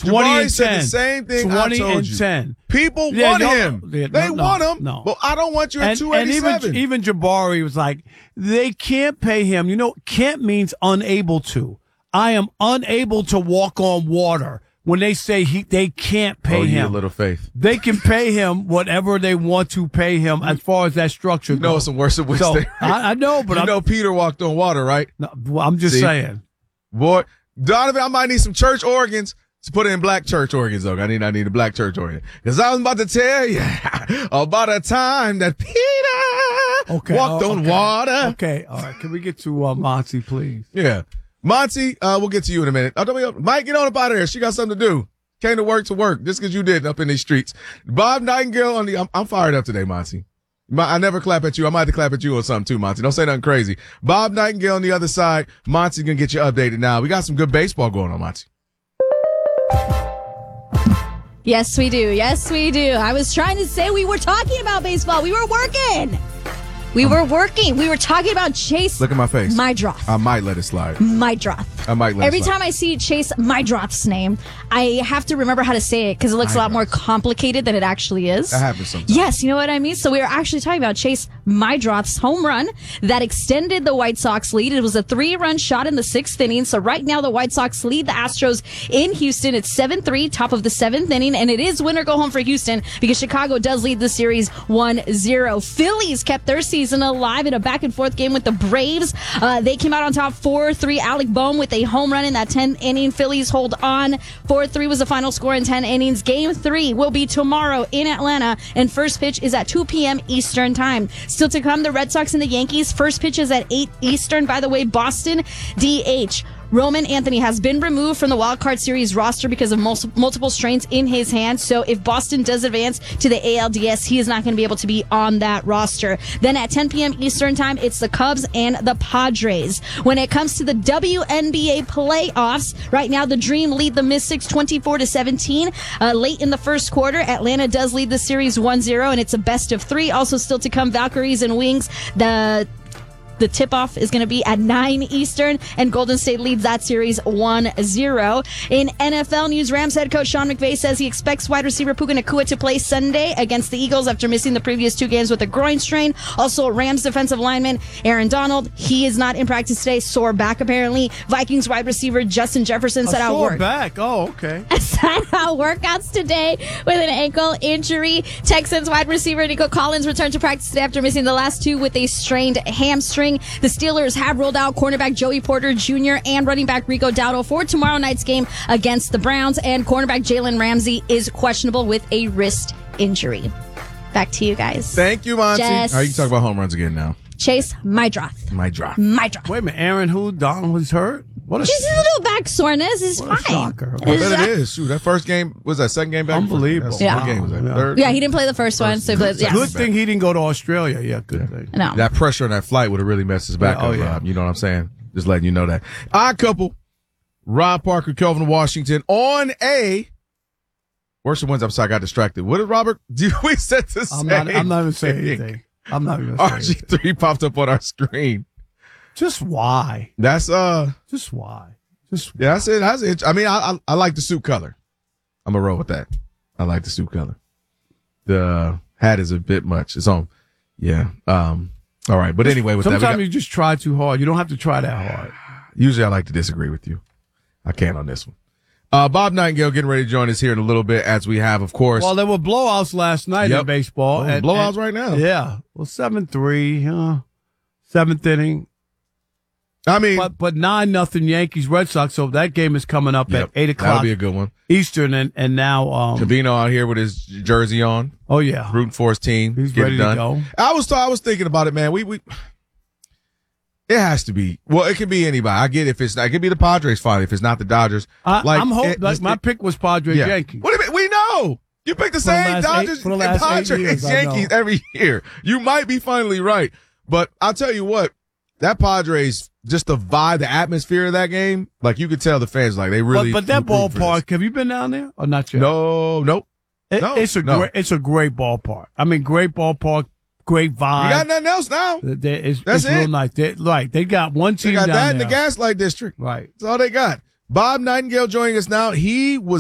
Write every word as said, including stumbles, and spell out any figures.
twenty Jabari and said ten. the same thing twenty I told and you. ten. People Yeah, want no, him. yeah, they no, want no, him. no. Well, I don't want you at And, two and eighty-seven. even, even Jabari was like, they can't pay him. You know, can't means unable to. I am unable to walk on water. When they say he, they can't pay oh, him. you little faith. They can pay him whatever they want to pay him as far as that structure You know goes. some worse than So, Wednesday. I, I know, but you I'm, know Peter walked on water, right? no, I'm just See? saying. Boy, Donovan, I might need some church organs to put it in black church organs, though. I need, I need a black church organ. Because I was about to tell you about a time that Peter Okay, walked oh, on okay. water. Okay, all right. Can we get to uh, Monty, please? Yeah. Monty, uh, we'll get to you in a minute. Oh, don't be, Mike, get on up out of here. She got something to do. Came to work to work just because you did up in these streets. Bob Nightingale on the, I'm, I'm fired up today, Monty. I never clap at you. I might have to clap at you or something too, Monty. Don't say nothing crazy. Bob Nightingale on the other side. Monty's going to get you updated now. We got some good baseball going on, Monty. Yes, we do. Yes, we do. I was trying to say we were talking about baseball. We were working. We were working. We were talking about Chase. Look at my face. Meidroth. I might let it slide. Meidroth. I might let Every it slide. time I see Chase Meidroth's name, I have to remember how to say it because it looks a lot more complicated than it actually is. That happens sometimes. Yes, you know what I mean? So we were actually talking about Chase Meidroth's home run that extended the White Sox lead. It was a three-run shot in the sixth inning. So right now the White Sox lead the Astros in Houston. It's seven three, top of the seventh inning, and it is win or go home for Houston because Chicago does lead the series one zero. Phillies kept their season alive in a back-and-forth game with the Braves. Uh, they came out on top four three. Alec Boehm with a home run in that tenth inning. Phillies hold on. four three was the final score in ten innings. Game three will be tomorrow in Atlanta, and first pitch is at two p.m. Eastern time. Still to come, the Red Sox and the Yankees. First pitch is at eight Eastern. By the way, Boston D H Roman Anthony has been removed from the Wild Card Series roster because of mul- multiple strains in his hand. So if Boston does advance to the A L D S, he is not going to be able to be on that roster. Then at ten p.m. Eastern time, it's the Cubs and the Padres. When it comes to the W N B A playoffs, right now the Dream lead the Mystics twenty-four to seventeen. Uh, late in the first quarter, Atlanta does lead the series one zero, and it's a best of three. Also still to come, Valkyries and Wings. The The tip-off is going to be at nine Eastern, and Golden State leads that series one zero. In N F L news, Rams head coach Sean McVay says he expects wide receiver Puka Nacua to play Sunday against the Eagles after missing the previous two games with a groin strain. Also, Rams defensive lineman Aaron Donald, he is not in practice today, sore back apparently. Vikings wide receiver Justin Jefferson set A out sore work. back. Oh, okay. Set out workouts today with an ankle injury. Texans wide receiver Nico Collins returned to practice today after missing the last two with a strained hamstring. The Steelers have rolled out cornerback Joey Porter Junior and running back Rico Dowdle for tomorrow night's game against the Browns, and cornerback Jalen Ramsey is questionable with a wrist injury. Back to you guys. Thank you, Monty. Jess. All right, you can talk about home runs again now. Chase Meidroth. My drop. Meidroth. Wait a minute. Aaron who? Donald was hurt? What a, Just a little back soreness is what a fine. shocker. I bet it is. Shoot, that first game was that second game back. Unbelievable. That's- Yeah. What game was that? Yeah. Third. Yeah, he didn't play the first one, so he played. Yeah. Good thing he didn't go to Australia. Yeah, good thing. No. That pressure on that flight would have really messed his back Yeah, oh, up. yeah. Rob. You know what I'm saying? Just letting you know that. Odd couple. Rob Parker, Kelvin Washington on a. Worst of ones. I'm sorry, I got distracted. What did Robert do? We said to say. I'm not, I'm not even saying anything. I'm not even saying R G anything. three popped up on our screen. Just why? That's uh. Just why? Just Yeah, that's it. That's it. I mean, I, I I like the suit color. I'm gonna roll with that. I like the suit color. The hat is a bit much. It's on. Yeah. Um. All right. But anyway, with that, we sometimes got- you just try too hard. You don't have to try that hard. usually I like to disagree with you. I can't on this one. Uh, Bob Nightingale getting ready to join us here in a little bit, as we have, of course. Well, there were blowouts last night Yep. in baseball. Oh, and- blowouts and- right now. Yeah. Well, seven three, uh, seventh inning. I mean, But but nine nothing Yankees Red Sox. So that game is coming up yep, at eight that'll o'clock be a good one. Eastern, and and now um Trevino out here with his jersey on, oh yeah, rooting for his team. he's Get ready it to done. go. I was I was thinking about it, man. We we it has to be. Well, it can be anybody. I get it if it's not. It could be the Padres finally if it's not the Dodgers. I, Like, I'm hoping. it- Like just- my pick was Padres yeah. Yankees. What do you mean? We know. You pick the For the same last Dodgers eight- for the and last eight Padres years, I know. Yankees every year. You might be finally right, but I'll tell you what. That Padres, just the vibe, the atmosphere of that game, like you could tell the fans, like they really. but, but that root for this. ballpark, have you been down there or not yet? No, nope. It- no, it's a no. great. It's a great ballpark. I mean, great ballpark, great vibe. You got nothing else now. They- It's, That's it's real it. nice. They, like they got one They team got down that in the there. Gaslight District. Right. That's all they got. Bob Nightingale joining us now. He was